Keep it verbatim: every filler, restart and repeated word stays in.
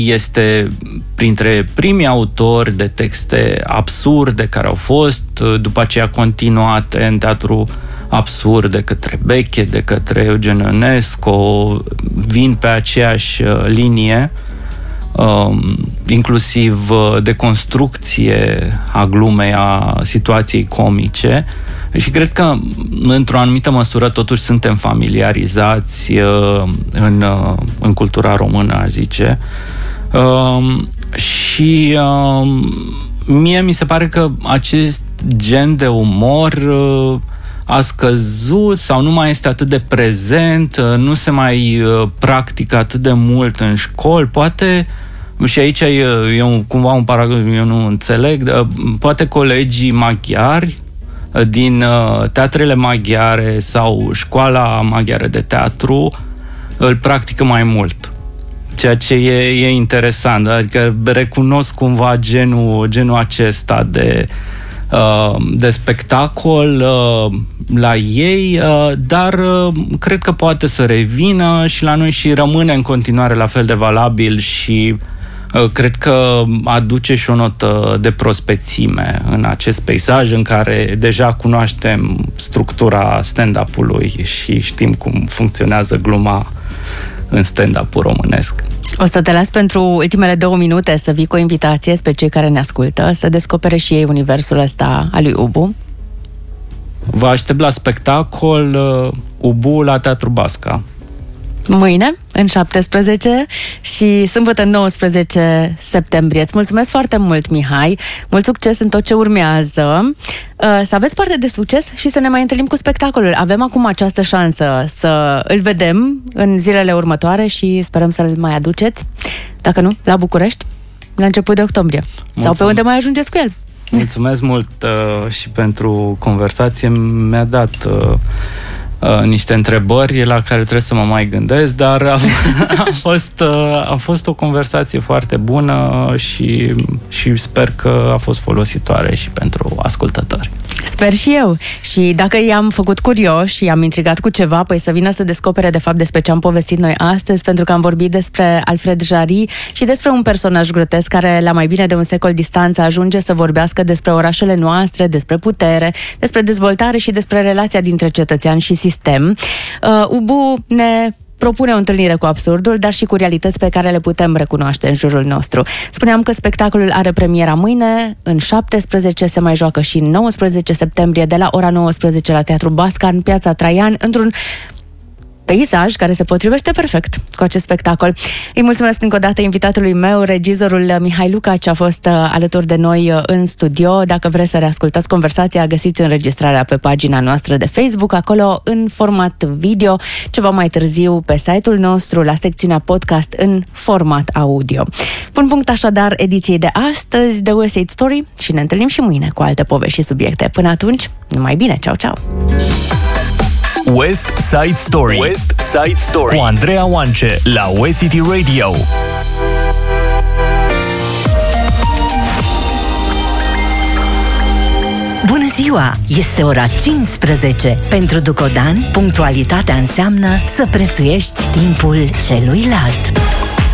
Este printre primii autori de texte absurde care au fost, după aceea continuate în teatru absurd de către Beckett, de către Eugen Ionesco, vin pe aceeași linie, inclusiv de construcție a glumei, a situației comice. Și cred că, într-o anumită măsură, totuși suntem familiarizați în, în cultura română, aș zice. Și mie mi se pare că acest gen de umor a scăzut sau nu mai este atât de prezent, nu se mai practică atât de mult în școli. Poate, și aici e, e un, cumva un paragraf, eu nu înțeleg, poate colegii maghiari din teatrele maghiare sau școala maghiară de teatru îl practică mai mult. Ceea ce e, e interesant, adică recunosc cumva genul, genul acesta de, de spectacol la ei, dar cred că poate să revină și la noi și rămâne în continuare la fel de valabil și cred că aduce și o notă de prospețime în acest peisaj în care deja cunoaștem structura stand-up-ului și știm cum funcționează gluma în stand-up-ul românesc. O să te las pentru ultimele două minute să vii cu o invitație spre cei care ne ascultă, să descopere și ei universul ăsta al lui Ubu. Vă aștept la spectacol uh, Ubu la Teatru Basca. Mâine, în șaptesprezece și sâmbătă, în nouăsprezece septembrie. Îți mulțumesc foarte mult, Mihai. Mult succes în tot ce urmează. Să aveți parte de succes și să ne mai întâlnim cu spectacolul. Avem acum această șansă să îl vedem în zilele următoare și sperăm să-l mai aduceți, dacă nu, la București, la început de octombrie. Mulțumesc. Sau pe unde mai ajungeți cu el. Mulțumesc mult uh, și pentru conversație. Mi-a dat... Uh, Uh, niște întrebări la care trebuie să mă mai gândesc, dar a, a, fost, uh, a fost o conversație foarte bună și, și sper că a fost folositoare și pentru ascultători. Sper și eu. Și dacă i-am făcut curioși și i-am intrigat cu ceva, păi să vină să descopere de fapt despre ce am povestit noi astăzi, pentru că am vorbit despre Alfred Jarry și despre un personaj grotesc care la mai bine de un secol distanță ajunge să vorbească despre orașele noastre, despre putere, despre dezvoltare și despre relația dintre cetățean și sistem. Uh, Ubu ne propune o întâlnire cu absurdul, dar și cu realități pe care le putem recunoaște în jurul nostru. Spuneam că spectacolul are premiera mâine, în șaptesprezece, se mai joacă și în nouăsprezece septembrie de la ora nouăsprezece la Teatru Basca, în Piața Traian, într-un peisaj care se potrivește perfect cu acest spectacol. Îi mulțumesc încă o dată invitatului meu, regizorul Mihai Luca, ce a fost alături de noi în studio. Dacă vreți să reascultați conversația, găsiți înregistrarea pe pagina noastră de Facebook, acolo în format video, ceva mai târziu pe site-ul nostru, la secțiunea podcast în format audio. Pun punct așadar ediției de astăzi de West Side Story și ne întâlnim și mâine cu alte povești și subiecte. Până atunci, numai bine, ceau, ceau! West Side Story. West Side Story cu Andreea Oance la West City Radio. Bună ziua! Este ora cincisprezece. Pentru Ducodan, punctualitatea înseamnă să prețuiești timpul celuilalt.